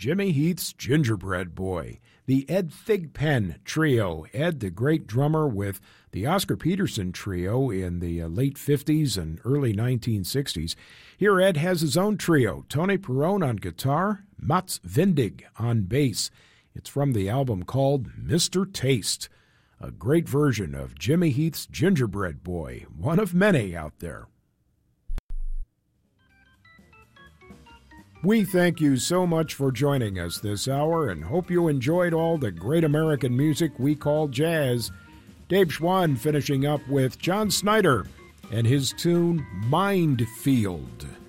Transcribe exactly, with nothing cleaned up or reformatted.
Jimmy Heath's Gingerbread Boy, the Ed Thigpen Trio. Ed, the great drummer with the Oscar Peterson Trio in the uh, late fifties and early nineteen sixties. Here Ed has his own trio, Tony Perrone on guitar, Mats Vindig on bass. It's from the album called Mister Taste, a great version of Jimmy Heath's Gingerbread Boy, one of many out there. We thank you so much for joining us this hour and hope you enjoyed all the great American music we call jazz. Dave Schwann finishing up with John Snyder and his tune Mind Field.